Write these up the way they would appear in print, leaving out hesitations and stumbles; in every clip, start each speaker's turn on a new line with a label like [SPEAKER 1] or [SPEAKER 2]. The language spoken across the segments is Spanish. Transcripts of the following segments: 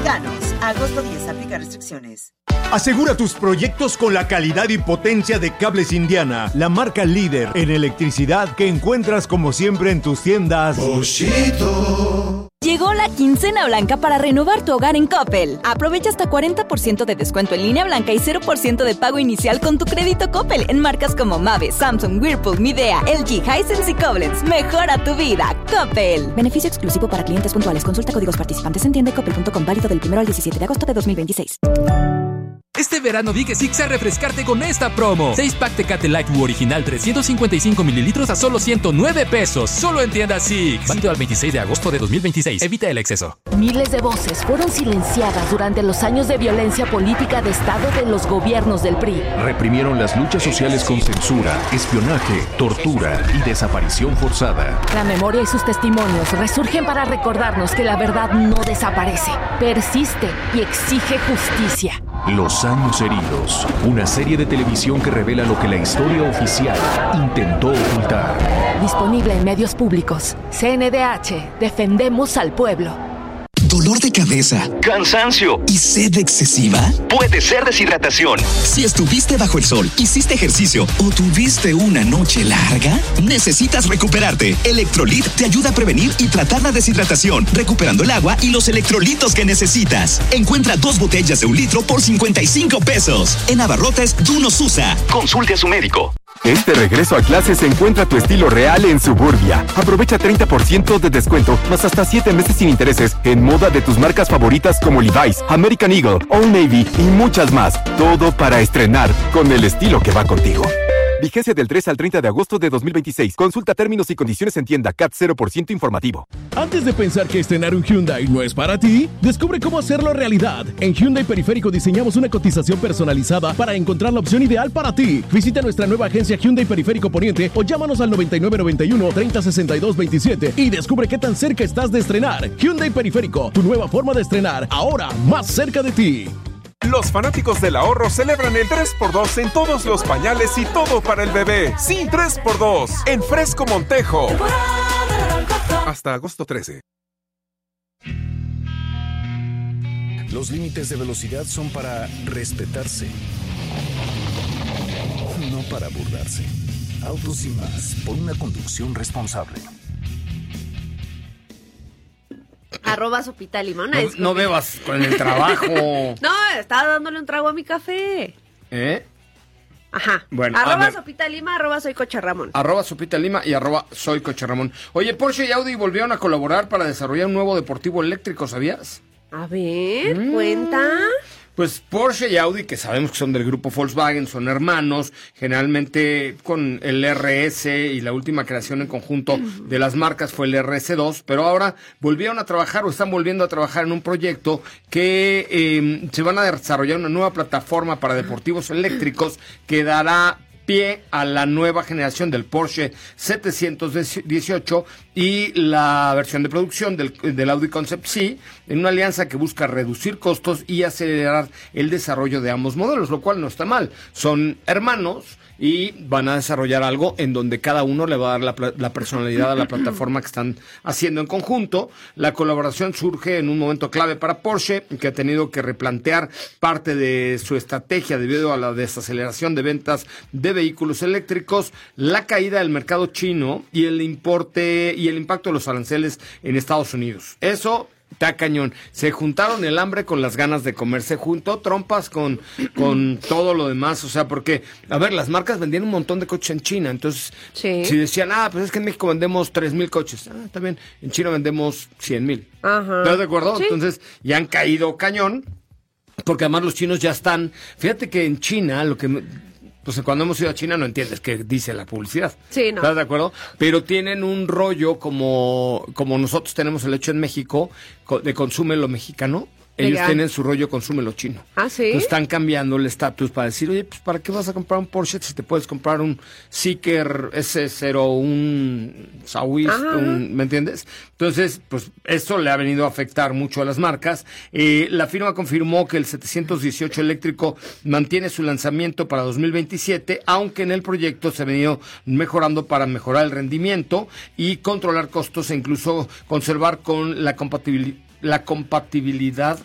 [SPEAKER 1] Mexicanos. Agosto 10. Aplica restricciones.
[SPEAKER 2] Asegura tus proyectos con la calidad y potencia de Cables Indiana, la marca líder en electricidad que encuentras como siempre en tus tiendas.
[SPEAKER 3] Boschito. Llegó la quincena blanca para renovar tu hogar en Coppel. Aprovecha hasta 40% de descuento en línea blanca y 0% de pago inicial con tu crédito Coppel en marcas como Mave, Samsung, Whirlpool, Midea, LG, Hisense y Koblenz. Mejora tu vida. Coppel. Beneficio exclusivo para clientes puntuales. Consulta códigos participantes en tiendacoppel.com, válido del 1 al 17 de agosto de 2026.
[SPEAKER 4] Este verano di que Six a refrescarte con esta promo. 6-pack Tecate Light U original 355 mililitros a solo 109 pesos. Solo en tienda Six. Válido al 26 de agosto de 2026. Evita el exceso.
[SPEAKER 5] Miles de voces fueron silenciadas durante los años de violencia política de Estado de los gobiernos del PRI.
[SPEAKER 6] Reprimieron las luchas sociales con censura, espionaje, tortura y desaparición forzada.
[SPEAKER 5] La memoria y sus testimonios resurgen para recordarnos que la verdad no desaparece, persiste y exige justicia.
[SPEAKER 6] Los años heridos, una serie de televisión que revela lo que la historia oficial intentó ocultar.
[SPEAKER 5] Disponible en medios públicos. CNDH, defendemos al pueblo.
[SPEAKER 7] ¿Dolor de cabeza, cansancio y sed excesiva? Puede ser deshidratación. Si estuviste bajo el sol, hiciste ejercicio o tuviste una noche larga, necesitas recuperarte. Electrolit te ayuda a prevenir y tratar la deshidratación, recuperando el agua y los electrolitos que necesitas. Encuentra 2 botellas de 1 litro por 55 pesos. En Abarrotes, Dunos usa. Consulte a su médico.
[SPEAKER 8] Este regreso a clases encuentra tu estilo real en Suburbia. Aprovecha 30% de descuento, más hasta 7 meses sin intereses en moda de tus marcas favoritas como Levi's, American Eagle, Old Navy y muchas más. Todo para estrenar con el estilo que va contigo. Vigencia del 3 al 30 de agosto de 2026. Consulta términos y condiciones en tienda. CAT 0% informativo.
[SPEAKER 9] Antes de pensar que estrenar un Hyundai no es para ti, descubre cómo hacerlo realidad. En Hyundai Periférico diseñamos una cotización personalizada para encontrar la opción ideal para ti. Visita nuestra nueva agencia Hyundai Periférico Poniente o llámanos al 9991-306227 y descubre qué tan cerca estás de estrenar. Hyundai Periférico, tu nueva forma de estrenar, ahora más cerca de ti.
[SPEAKER 10] Los fanáticos del ahorro celebran el 3x2 en todos los pañales y todo para el bebé. Sí, 3x2 en Fresco Montejo. Hasta agosto 13.
[SPEAKER 6] Los límites de velocidad son para respetarse, no para burlarse. Autos y más, por una conducción responsable.
[SPEAKER 11] @Sopita Limón.
[SPEAKER 12] No bebas con el trabajo.
[SPEAKER 11] No, estaba dándole un trago a mi café. Ajá.
[SPEAKER 12] Bueno,
[SPEAKER 11] @Sopita Lima, @Soy Coche Ramón.
[SPEAKER 12] @Sopita Lima y @Soy Coche Ramón. Oye, Porsche y Audi volvieron a colaborar para desarrollar un nuevo deportivo eléctrico, ¿sabías?
[SPEAKER 11] A ver, cuenta.
[SPEAKER 12] Pues Porsche y Audi, que sabemos que son del grupo Volkswagen, son hermanos, generalmente con el RS y la última creación en conjunto de las marcas fue el RS2, pero ahora volvieron a trabajar o están volviendo a trabajar en un proyecto que se van a desarrollar una nueva plataforma para deportivos eléctricos que dará pie a la nueva generación del Porsche 718 y la versión de producción del Audi Concept C, en una alianza que busca reducir costos y acelerar el desarrollo de ambos modelos, lo cual no está mal. Son hermanos y van a desarrollar algo en donde cada uno le va a dar la personalidad a la plataforma que están haciendo en conjunto. La colaboración surge en un momento clave para Porsche, que ha tenido que replantear parte de su estrategia debido a la desaceleración de ventas de vehículos eléctricos, la caída del mercado chino y el impacto de los aranceles en Estados Unidos. Eso está cañón. Se juntaron el hambre con las ganas de comer. Se juntó trompas con todo lo demás. O sea, porque, a ver, las marcas vendían un montón de coches en China. Entonces, si decían, pues es que en México vendemos 3,000 coches. También en China vendemos 100,000. ¿Estás de acuerdo? Sí. Entonces, ya han caído cañón. Porque además los chinos ya están... Fíjate que en China, pues cuando hemos ido a China no entiendes qué dice la publicidad.
[SPEAKER 11] Sí, no.
[SPEAKER 12] ¿Estás de acuerdo? Pero tienen un rollo como nosotros tenemos el hecho en México de consume lo mexicano. Ellos tienen su rollo consume lo chino.
[SPEAKER 11] ¿Sí?
[SPEAKER 12] Entonces están cambiando el estatus para decir, oye, pues ¿para qué vas a comprar un Porsche si te puedes comprar un Seeker S0, un Sauis, ¿me entiendes? Entonces, pues eso le ha venido a afectar mucho a las marcas. La firma confirmó que el 718 eléctrico mantiene su lanzamiento para 2027, aunque en el proyecto se ha venido mejorando para mejorar el rendimiento y controlar costos e incluso conservar con la compatibilidad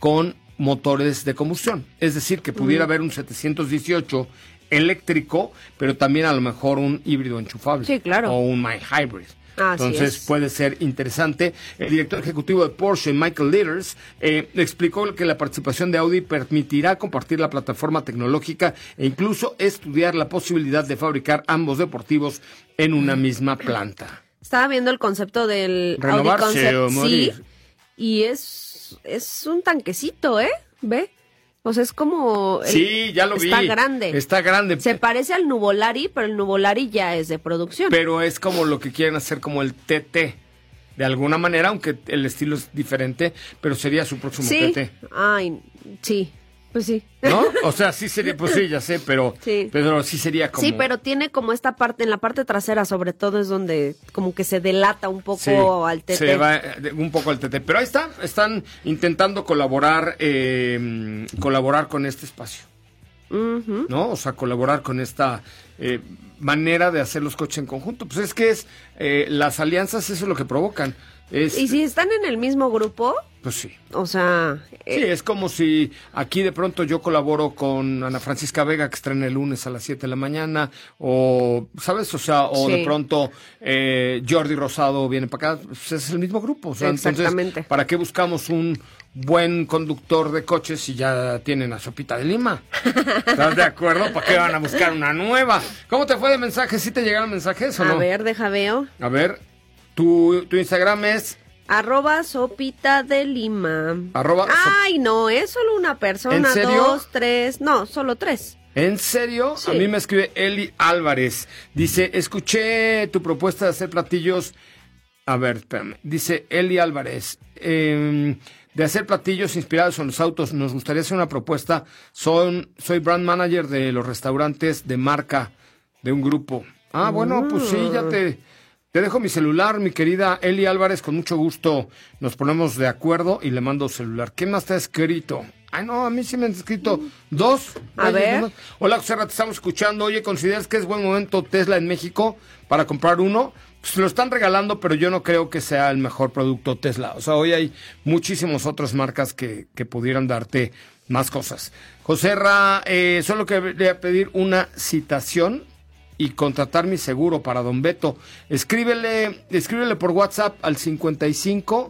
[SPEAKER 12] con motores de combustión. Es decir, que pudiera haber un 718 eléctrico, pero también a lo mejor un híbrido enchufable.
[SPEAKER 11] Sí, claro.
[SPEAKER 12] O un mild hybrid. Entonces puede ser interesante. El director ejecutivo de Porsche, Michael Leaders, explicó que la participación de Audi permitirá compartir la plataforma tecnológica e incluso estudiar la posibilidad de fabricar ambos deportivos en una misma planta.
[SPEAKER 11] Estaba viendo el concepto del Audi Concept, sí, y es un tanquecito, ¿ve? O sea, es como...
[SPEAKER 12] Sí, ya lo vi. Está grande.
[SPEAKER 11] Se parece al Nuvolari, pero el Nuvolari ya es de producción.
[SPEAKER 12] Pero es como lo que quieren hacer como el TT. De alguna manera, aunque el estilo es diferente, pero sería su próximo TT.
[SPEAKER 11] Ay, sí. Pues sí.
[SPEAKER 12] ¿No? O sea, sí sería, pues sí, ya sé, pero sí sería como...
[SPEAKER 11] Sí, pero tiene como esta parte, en la parte trasera sobre todo es donde como que se delata un poco al TT.
[SPEAKER 12] Se va un poco al TT. Pero ahí están intentando colaborar con este espacio.
[SPEAKER 11] Uh-huh.
[SPEAKER 12] ¿No? O sea, colaborar con esta manera de hacer los coches en conjunto. Pues es que las alianzas, eso es lo que provocan.
[SPEAKER 11] Y si están en el mismo grupo...
[SPEAKER 12] Pues sí.
[SPEAKER 11] O sea...
[SPEAKER 12] Sí, es como si aquí de pronto yo colaboro con Ana Francisca Vega, que estrena el lunes a las 7 de la mañana, o, ¿sabes? O sea, de pronto Jordi Rosado viene para acá, pues es el mismo grupo. O sea,
[SPEAKER 11] exactamente.
[SPEAKER 12] Entonces, ¿para qué buscamos un buen conductor de coches si ya tienen a Sopita de Lima? ¿Estás de acuerdo? ¿Para qué van a buscar una nueva? ¿Cómo te fue de mensajes? ¿Sí te llegaron mensajes o no?
[SPEAKER 11] A ver, deja veo.
[SPEAKER 12] A ver, tu Instagram es...
[SPEAKER 11] @Sopita de Lima. Ay, no, es solo una persona.
[SPEAKER 12] ¿En serio?
[SPEAKER 11] 2, 3, no, solo 3.
[SPEAKER 12] ¿En serio? Sí. A mí me escribe Eli Álvarez. Dice, escuché tu propuesta de hacer platillos. A ver, espérame. Dice Eli Álvarez, de hacer platillos inspirados en los autos. Nos gustaría hacer una propuesta. Soy brand manager de los restaurantes de marca de un grupo. Bueno, pues sí, ya te dejo mi celular, mi querida Eli Álvarez, con mucho gusto nos ponemos de acuerdo y le mando celular. ¿Qué más te ha escrito? Ay, no, a mí sí me han escrito 2.
[SPEAKER 11] A ver.
[SPEAKER 12] ¿No? Hola, José, te estamos escuchando. Oye, ¿consideras que es buen momento Tesla en México para comprar uno? Pues lo están regalando, pero yo no creo que sea el mejor producto Tesla. O sea, hoy hay muchísimas otras marcas que pudieran darte más cosas. José solo quería pedir una citación y contratar mi seguro para Don Beto. Escríbele por WhatsApp al 55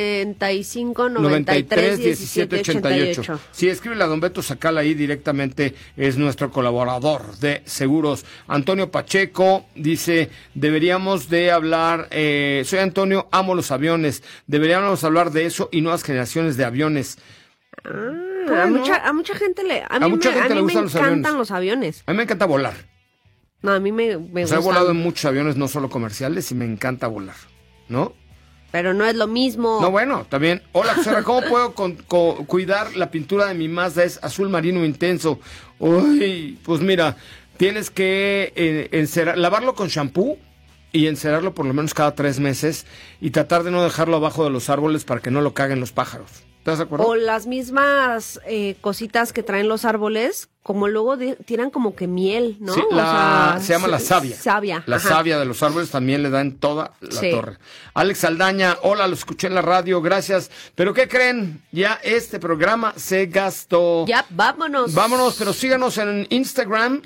[SPEAKER 11] 45 93 17 88.
[SPEAKER 12] Sí, escríbele a Don Beto, sacala ahí directamente, es nuestro colaborador de seguros. Antonio Pacheco dice, deberíamos de hablar, soy Antonio, amo los aviones, deberíamos hablar de eso y nuevas generaciones de aviones.
[SPEAKER 11] Bueno, a mucha gente le encantan los aviones.
[SPEAKER 12] A mí me encanta volar.
[SPEAKER 11] No, a mí me gusta.
[SPEAKER 12] He volado en muchos aviones, no solo comerciales, y me encanta volar, ¿no?
[SPEAKER 11] Pero no es lo mismo.
[SPEAKER 12] No, bueno, también. Hola, José, ¿cómo puedo cuidar la pintura de mi Mazda? Es azul marino intenso. Uy, pues mira, tienes que lavarlo con shampoo y encerarlo por lo menos cada 3 meses y tratar de no dejarlo abajo de los árboles para que no lo caguen los pájaros. ¿Estás de acuerdo?
[SPEAKER 11] O las mismas cositas que traen los árboles, como luego tiran como que miel, ¿no?
[SPEAKER 12] Sí, se llama la savia. La savia de los árboles también le da en toda la torre. Alex Aldaña, hola, lo escuché en la radio, gracias. ¿Pero qué creen? Ya este programa se gastó.
[SPEAKER 11] Ya, vámonos.
[SPEAKER 12] Vámonos, pero síganos en Instagram,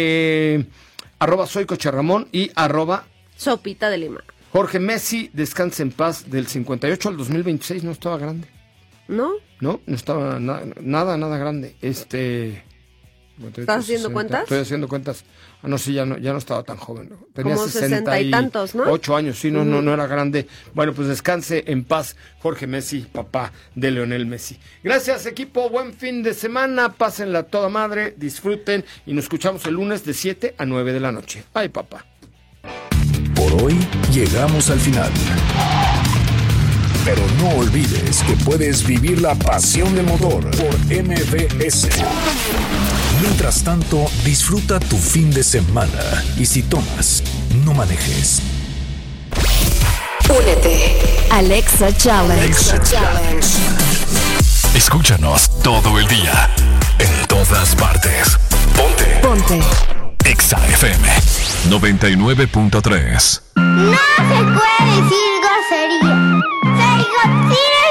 [SPEAKER 12] @soycocherramón y
[SPEAKER 11] @Sopita de Lima.
[SPEAKER 12] Jorge Messi, descanse en paz, del 58 al 2026, no estaba grande.
[SPEAKER 11] ¿No?
[SPEAKER 12] No estaba nada grande.
[SPEAKER 11] ¿Estás haciendo cuentas?
[SPEAKER 12] Estoy haciendo cuentas. No, sí, ya no estaba tan joven. Tenía
[SPEAKER 11] como 60 y tantos, ¿no?
[SPEAKER 12] 8 años, sí, no era grande. Bueno, pues descanse en paz, Jorge Messi, papá de Lionel Messi. Gracias, equipo, buen fin de semana, pásenla toda madre, disfruten y nos escuchamos el lunes de 7 a 9 de la noche. Ay, papá.
[SPEAKER 6] Por hoy llegamos al final. Pero no olvides que puedes vivir la pasión del motor por MBS. Mientras tanto, disfruta tu fin de semana y si tomas, no manejes.
[SPEAKER 3] Únete. Alexa Challenge.
[SPEAKER 6] Escúchanos todo el día, en todas partes. Ponte. Exa FM 99.3.
[SPEAKER 13] No se puede decir grosería. ¡Se